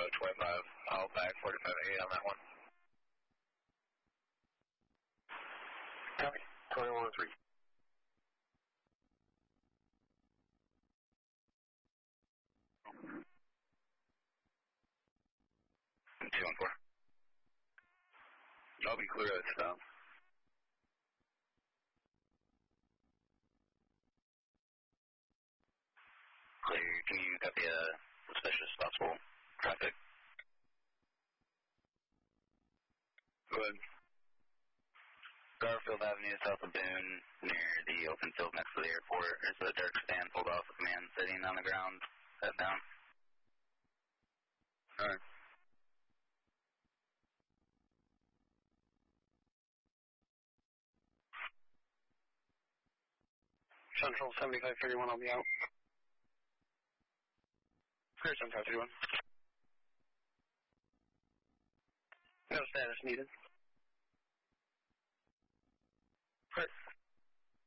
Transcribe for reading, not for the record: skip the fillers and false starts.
25, I'll back 45A on that one. Copy, 21-3. And 2-4. I'll be clear at stop. Clear, can you copy suspicious possible traffic? Go ahead. Garfield Avenue, south of Boone, near the open field next to the airport. There's a dirt stand pulled off with a man sitting on the ground, head down. Alright. Central 7531, I'll be out. Clear 7531. No status needed.